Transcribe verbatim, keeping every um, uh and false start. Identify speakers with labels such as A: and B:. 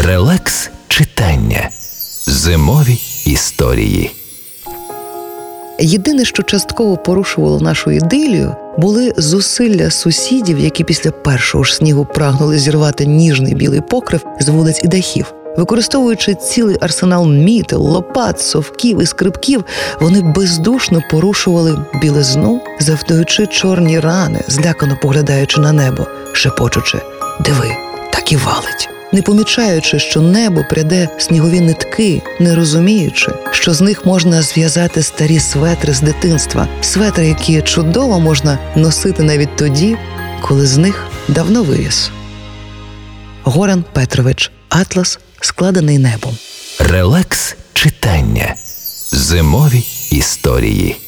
A: Релакс читання. Зимові історії.
B: Єдине, що частково порушувало нашу ідилію, були зусилля сусідів, які після першого ж снігу прагнули зірвати ніжний білий покрив з вулиць і дахів. Використовуючи цілий арсенал мітел, лопат, совків і скрипків, вони бездушно порушували білизну, завдаючи чорні рани, злякано поглядаючи на небо, шепочучи «Диви, так і валить». Не помічаючи, що небо пряде снігові нитки, не розуміючи, що з них можна зв'язати старі светри з дитинства, светри, які чудово можна носити навіть тоді, коли з них давно виріс. Горан Петрович. Атлас, складений небом.
A: Релакс читання. Зимові історії.